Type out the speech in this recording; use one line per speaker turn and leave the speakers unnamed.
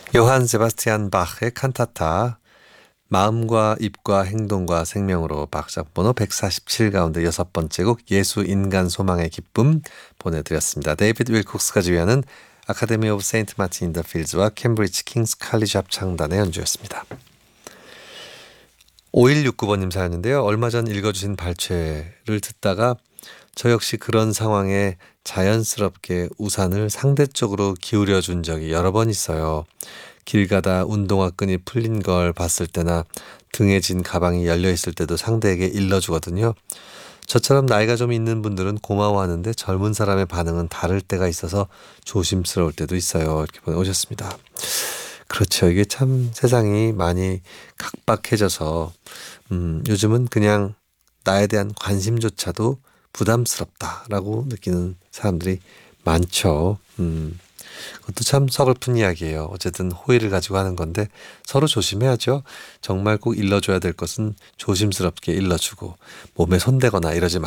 요한 세바스티안 바흐의 칸타타 마음과 입과 행동과 생명으로 박작번호 147 가운데 6번째 곡 예수 인간 소망의 기쁨 보내드렸습니다. 데이비드 윌콕스가 지휘하는 아카데미 오브 세인트 마틴 인 더 필즈와 캠브리지 킹스 칼리지 합창단의 연주였습니다. 5169번님 사연인데요. 얼마 전 읽어주신 발췌를 듣다가 저 역시 그런 상황에 자연스럽게 우산을 상대쪽으로 기울여 준 적이 여러 번 있어요. 길 가다 운동화 끈이 풀린 걸 봤을 때나 등에 진 가방이 열려 있을 때도 상대에게 일러주거든요. 저처럼 나이가 좀 있는 분들은 고마워하는데 젊은 사람의 반응은 다를 때가 있어서 조심스러울 때도 있어요. 이렇게 보내오셨습니다. 그렇죠. 이게 참 세상이 많이 각박해져서 요즘은 그냥 나에 대한 관심조차도 부담스럽다라고 느끼는 사람들이 많죠. 그것도 참 서글픈 이야기예요. 어쨌든 호의를 가지고 하는 건데 서로 조심해야죠. 정말 꼭 일러줘야 될 것은 조심스럽게 일러주고 몸에 손대거나 이러지